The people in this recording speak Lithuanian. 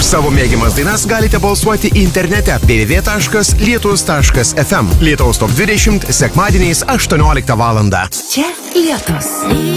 savo mėgiamas dainas galite balsuoti internete www.lietus.fm. Lietaus top 20 sekmadieniais 18 val. Čia Lietus.